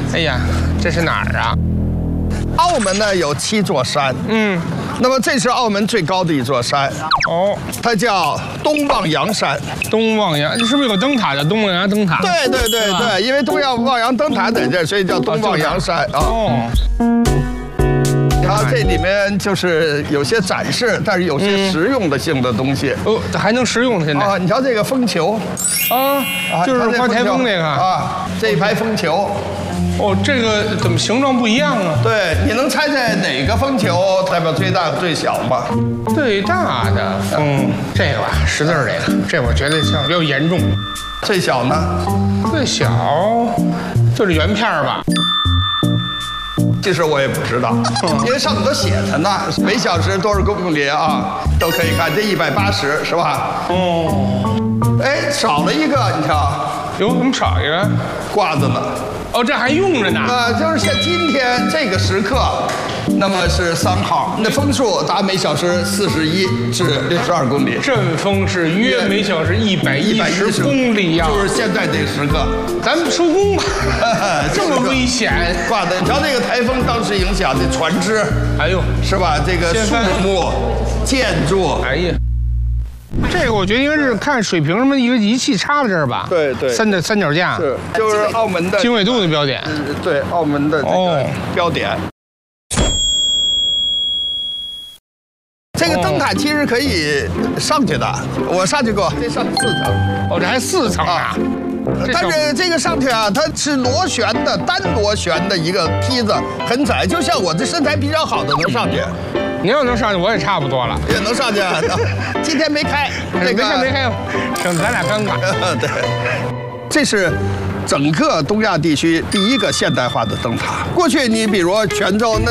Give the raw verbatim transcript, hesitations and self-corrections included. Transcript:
哎呀，这是哪儿啊？ 澳门呢有七座山， 嗯， 那么这是澳门最高的一座山， 哦， 它叫东望洋山。 东望洋，是不是有个灯塔叫东望洋灯塔？ 对对对对，因为东望洋灯塔在这儿，所以叫东望洋山啊。 哦。 然后这里面就是有些展示，但是有些实用的性的东西。 哦，这还能实用现在啊，你瞧这个风球， 啊，就是刮台风那个啊，这一排风球。 哦，这个怎么形状不一样啊？ 对，你能猜猜哪个风球代表最大最小吗？ 最大的风，这个吧，识字儿这个，这我觉得像比较严重。 最小呢？ 最小就是圆片儿吧。 其实我也不知道，因为上面都写着呢，每小时多少公里啊，都可以看。这一百八十是吧？ 哦， 哎，少了一个，你瞧， 哟，怎么少一个？ 挂着呢。 哦，这还用着呢。 啊，就是像今天这个时刻，那么是三号，那风速达每小时四十一至六十二公里， 阵风是约每小时一百一十公里呀， 就是现在这个时刻。 咱们收工吧，这么危险， 挂的。你瞧这个台风当时影响的船只， 哎呦， 是吧？这个树木、建筑， 哎呀。这个我觉得应该是看水平什么一个仪器插在这儿吧？ 对对， 三的三脚架是，就是澳门的经纬度的标点。 对，澳门的这个标点。这个灯塔其实可以上去的，我上去过，这上四层。 哦，这还四层啊！ 但是这个上去啊，它是螺旋的，单螺旋的一个梯子，很窄，就像我这身材比较好的能上去。 您要能上去，我也差不多了， 也能上去。今天没开， 这个没开，省得咱俩尴尬。 对，这是整个东亚地区第一个现代化的灯塔。过去你比如泉州那。